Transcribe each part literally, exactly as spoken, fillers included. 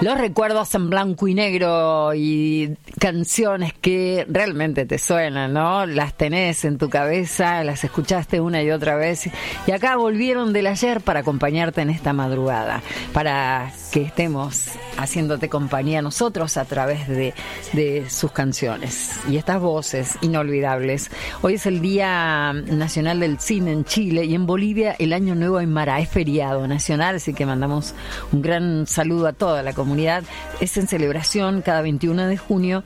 Los recuerdos en blanco y negro y canciones que realmente te suenan, ¿no? Las tenés en tu cabeza, las escuchaste una y otra vez. Y acá volvieron del ayer para acompañarte en esta madrugada, para que estemos haciéndote compañía nosotros a través de, de sus canciones y estas voces inolvidables. Hoy es el Día Nacional del Cine en Chile y en Bolivia el Año Nuevo Aymara, es feriado nacional, así que mandamos un gran saludo a toda la comunidad. Es en celebración cada veintiuno de junio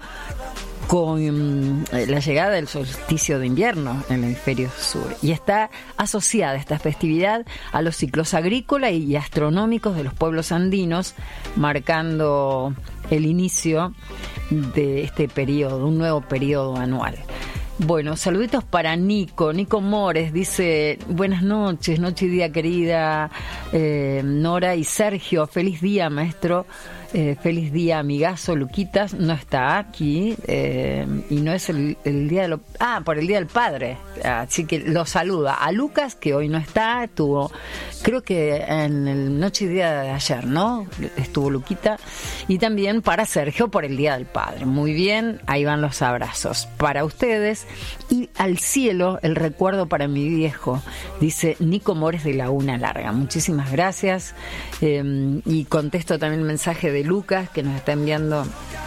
con la llegada del solsticio de invierno en el hemisferio sur, y está asociada esta festividad a los ciclos agrícola y astronómicos de los pueblos andinos, marcando el inicio de este periodo, un nuevo periodo anual. Bueno, saluditos para Nico, Nico Mores, dice: buenas noches, noche y día querida eh, Nora y Sergio, feliz día maestro, eh, feliz día amigazo. Luquitas no está aquí eh, y no es el, el día de lo, ah, por el día del padre, así que lo saluda a Lucas, que hoy no está, estuvo, creo que en el noche y día de ayer, ¿no? Estuvo Luquita, y también para Sergio por el día del padre. Muy bien, ahí van los abrazos para ustedes. Y al cielo el recuerdo para mi viejo, dice Nico Mores de Laguna Larga. Muchísimas gracias. Eh, y contesto también el mensaje de Lucas que nos está enviando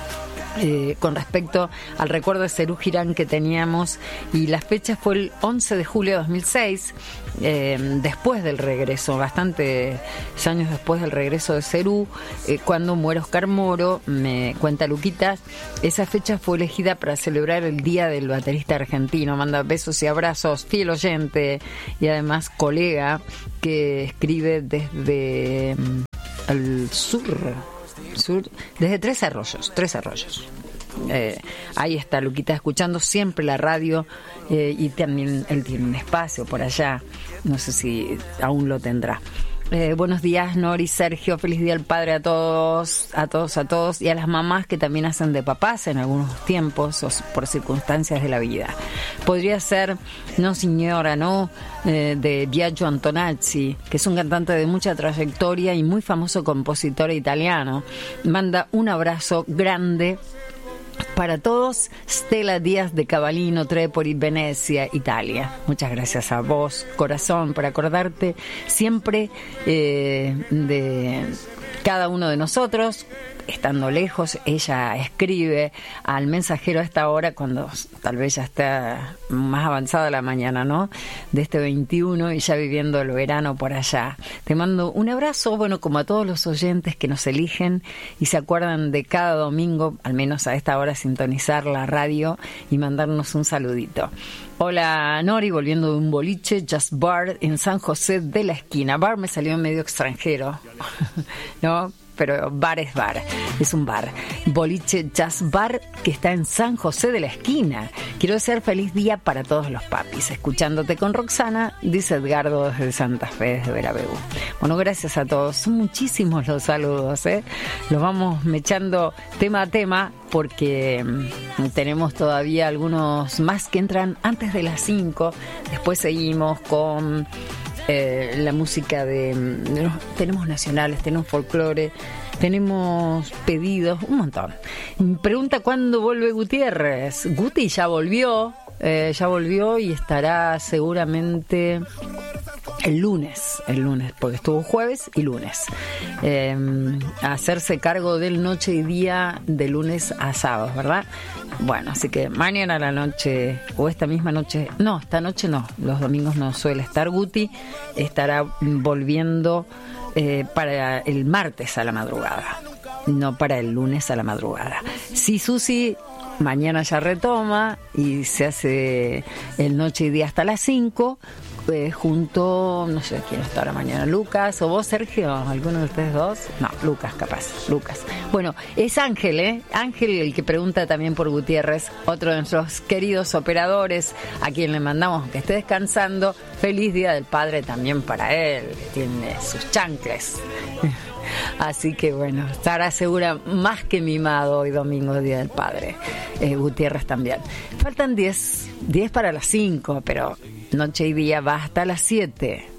Eh, con respecto al recuerdo de Serú Girán que teníamos, y la fecha fue el once de julio de dos mil seis, eh, después del regreso, bastantes años después del regreso de Serú, eh, cuando muere Oscar Moro, me cuenta Luquitas. Esa fecha fue elegida para celebrar el Día del Baterista Argentino. Manda besos y abrazos, fiel oyente y además colega que escribe desde um, el sur Sur, desde Tres Arroyos, Tres Arroyos. Eh, ahí está Luquita escuchando siempre la radio, eh, y también él tiene un espacio por allá, no sé si aún lo tendrá. Eh, buenos días, Nori, Sergio, feliz día al padre a todos, a todos, a todos, y a las mamás que también hacen de papás en algunos tiempos o por circunstancias de la vida. Podría ser No Signora, ¿no? Eh, de Biagio Antonacci, que es un cantante de mucha trayectoria y muy famoso compositor italiano. Manda un abrazo grande para todos. Stella Díaz de Cavallino, Trepoli, Venecia, Italia. Muchas gracias a vos, corazón, por acordarte siempre eh, de cada uno de nosotros, estando lejos. Ella escribe al mensajero a esta hora, cuando tal vez ya está más avanzada la mañana, ¿no? De este veintiuno, y ya viviendo el verano por allá. Te mando un abrazo, bueno, como a todos los oyentes que nos eligen y se acuerdan de cada domingo, al menos a esta hora, sintonizar la radio y mandarnos un saludito. Hola Nori, volviendo de un boliche, Just Bar, en San José de la Esquina. Bar me salió medio extranjero, ¿no? Pero bar es bar, es un bar. Boliche Jazz Bar, que está en San José de la Esquina. Quiero desear feliz día para todos los papis. Escuchándote con Roxana, dice Edgardo desde Santa Fe, desde Veravegú. Bueno, gracias a todos. Son muchísimos los saludos, ¿eh? Los vamos mechando tema a tema, porque tenemos todavía algunos más que entran antes de las cinco. Después seguimos con Eh, la música de, de los, tenemos nacionales, tenemos folclore, tenemos pedidos, un montón. Pregunta cuándo vuelve Gutiérrez. Guti ya volvió, eh, ya volvió y estará seguramente el lunes, el lunes, porque estuvo jueves y lunes. Eh, a hacerse cargo del noche y día de lunes a sábado, ¿verdad? Bueno, así que mañana a la noche, o esta misma noche, no, esta noche no, los domingos no suele estar Guti, estará volviendo eh, para el martes a la madrugada, no para el lunes a la madrugada. Sí, Susi, mañana ya retoma y se hace el noche y día hasta las cinco, eh, junto, no sé quién estará mañana, Lucas o vos, Sergio, alguno de ustedes dos. No, Lucas, capaz, Lucas. Bueno, es Ángel, ¿eh? Ángel, el que pregunta también por Gutiérrez, otro de nuestros queridos operadores, a quien le mandamos que esté descansando. Feliz Día del Padre también para él, que tiene sus chancles. Así que bueno, estará segura más que mimado hoy domingo, Día del Padre. Eh, Gutiérrez también. Faltan diez, diez para las cinco, pero noche y día va hasta las siete.